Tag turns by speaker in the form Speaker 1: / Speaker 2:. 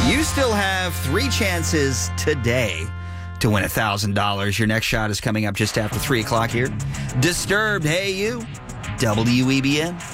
Speaker 1: You still have 3 chances today to win $1,000. Your next shot is coming up just after 3 o'clock here. Disturbed, hey you, WEBN.